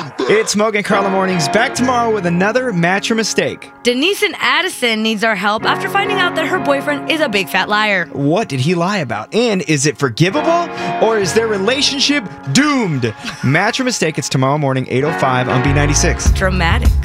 It's Mogan Carla Mornings, back tomorrow with another Match or Mistake. Denise in Addison needs our help after finding out that her boyfriend is a big fat liar. What did he lie about? And is it forgivable? Or is their relationship doomed? Match or Mistake, it's tomorrow morning, 8:05 on B96. Dramatic.